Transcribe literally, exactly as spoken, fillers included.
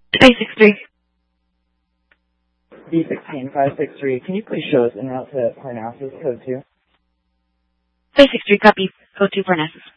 five six three. B sixteen five six three. Can you please show us en route to Parnassus, code two? five six three, copy. Code two Parnassus.